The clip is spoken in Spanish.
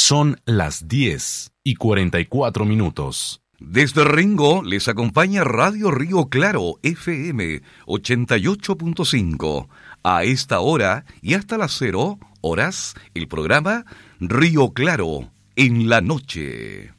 Son las 10:44. Desde Ringo les acompaña Radio Río Claro FM 88.5. A esta hora y hasta las 0 horas, el programa Río Claro en la noche.